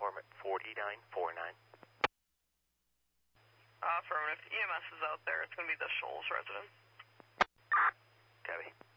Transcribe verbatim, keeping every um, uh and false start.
platform at forty-nine forty-nine. Uh, affirmative. E M S is out there. It's going to be the Shoals residence. Copy.